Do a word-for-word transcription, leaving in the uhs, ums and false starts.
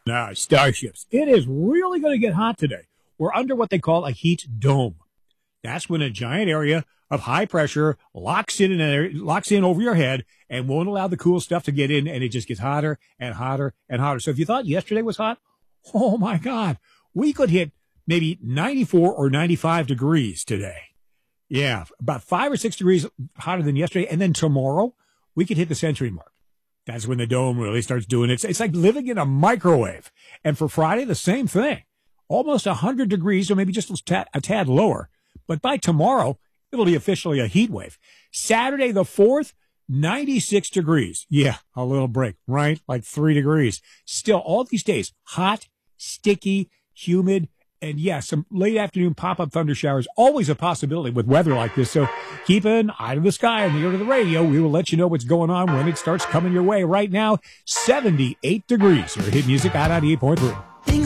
Now, starships, it is really going to get hot today. We're under what they call a heat dome. That's when a giant area of high pressure locks in and locks in over your head and won't allow the cool stuff to get in, and it just gets hotter and hotter and hotter. So if you thought yesterday was hot, oh my God, we could hit maybe ninety-four or ninety-five degrees today. Yeah, about five or six degrees hotter than yesterday. And then tomorrow, we could hit the century mark. That's when the dome really starts doing it. It's like living in a microwave. And for Friday, the same thing. Almost one hundred degrees, or maybe just a tad, a tad lower. But by tomorrow, it'll be officially a heat wave. Saturday the fourth, ninety-six degrees. Yeah, a little break, right? Like three degrees. Still, all these days, hot, sticky, humid, and yeah, some late afternoon pop-up thunder showers. Always a possibility with weather like this. So keep an eye to the sky and ear to the radio. We will let you know what's going on when it starts coming your way. Right now, seventy-eight degrees. Your hit music on ninety-eight point three.